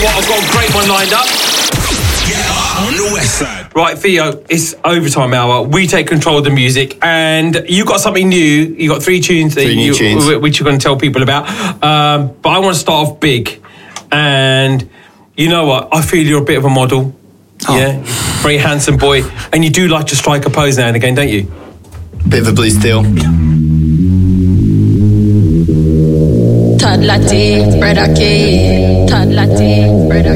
what? I've got a great one lined up. On the west side. Right, Theo, it's overtime hour. We take control of the music, and you got something new. You got 3 tunes, Three new tunes. which you're going to tell people about. But I want to start off big, and you know what? I feel you're a bit of a model. Oh. Yeah, very handsome boy, and you do like to strike a pose now and again, don't you? Bit of a blue steel. Todd Latte, Brother K, Todd Latte, Brother